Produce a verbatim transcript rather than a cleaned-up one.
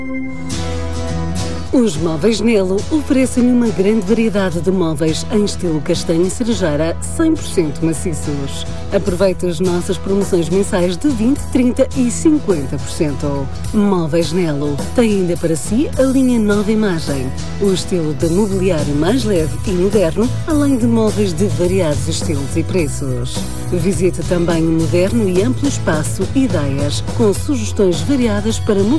Os Móveis Nelo oferecem-lhe uma grande variedade de móveis em estilo castanho e cerejeira cem por cento maciços. Aproveite as nossas promoções mensais de vinte, trinta e cinquenta por cento. Móveis Nelo tem ainda para si a linha Nova Imagem, o estilo de mobiliário mais leve e moderno, além de móveis de variados estilos e preços. Visite também o moderno e amplo espaço Ideias, com sugestões variadas para mobiliário